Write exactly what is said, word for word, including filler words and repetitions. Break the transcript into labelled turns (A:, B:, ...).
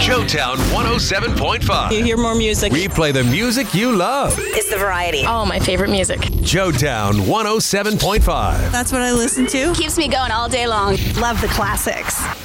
A: Joetown one oh seven point five.
B: You hear more music.
A: We play the music you love.
C: It's the variety.
D: Oh, my favorite music.
A: Joetown one oh seven point five.
B: That's what I listen to.
D: Keeps me going all day long.
C: Love the classics.